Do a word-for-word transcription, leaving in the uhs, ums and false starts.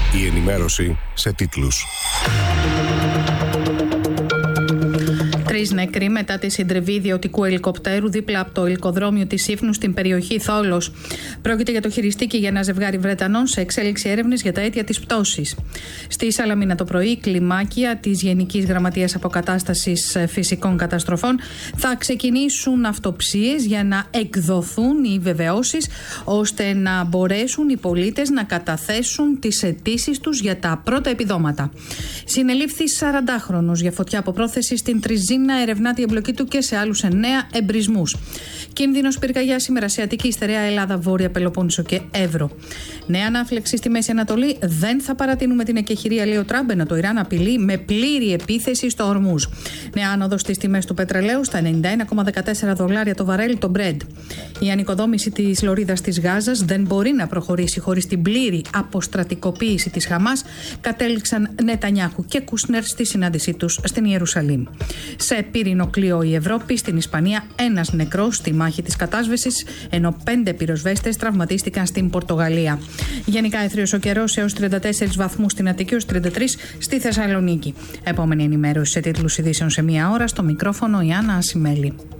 Η ενημέρωση σε τίτλους. Τρεις νεκροί μετά τη συντριβή ιδιωτικού ελικοπτέρου δίπλα από το ελικοδρόμιο της Σύφνου στην περιοχή Θόλος. Πρόκειται για το χειριστήκι για ένα ζευγάρι Βρετανών σε εξέλιξη έρευνες για τα αίτια της πτώσης. Στη Σαλαμίνα το πρωί, κλιμάκια της Γενικής Γραμματείας Αποκατάστασης Φυσικών Καταστροφών θα ξεκινήσουν αυτοψίες για να εκδοθούν οι βεβαιώσεις ώστε να μπορέσουν οι πολίτες να καταθέσουν τις αιτήσεις τους για τα πρώτα επιδόματα. Συνελήφθη σαραντάχρονος για φωτιά από πρόθεση στην Τριζίνα. Ερευνάται η εμπλοκή του και σε άλλους εννέα εμπρισμούς. Κίνδυνος πυρκαγιά σήμερα σε Αττική, στερεά Ελλάδα, Βόρεια Πελοπόννησο και Εύρο. Νέα ανάφλεξη στη Μέση Ανατολή. Δεν θα παρατείνουμε την εκεχηρία, λέει ο Τραμπ, ενώ το Ιράν απειλεί με πλήρη επίθεση στο Ορμούζ. Νέα άνοδο στις τιμές του πετρελαίου στα ενενήντα ένα κόμμα δεκατέσσερα δολάρια το βαρέλι το Brent. Η ανοικοδόμηση της λωρίδας της Γάζας δεν μπορεί να προχωρήσει χωρίς την πλήρη αποστρατικοποίηση της Χαμάς, κατέληξαν Νετανιάχου και Κούσνερ στη συνάντησή τους στην Ιερουσαλήμ. Σε πύρινο κλειό η Ευρώπη, στην Ισπανία ένας νεκρός στη μάχη της κατάσβεσης, ενώ πέντε πυροσβέστες τραυματίστηκαν στην Πορτογαλία. Γενικά έθριος ο καιρός έως τριάντα τέσσερις βαθμούς στην Αττική, έως τριάντα τρεις στη Θεσσαλονίκη. Επόμενη ενημέρωση σε τίτλους ειδήσεων σε μία ώρα, στο μικρόφωνο η Άννα Ασημέλη.